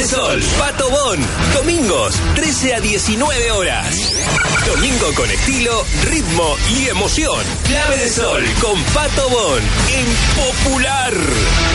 Sol, Pato Bon. Domingos, 13 a 19 horas. Domingo con estilo, ritmo y emoción. Clave de Sol con Pato Bon en Popular.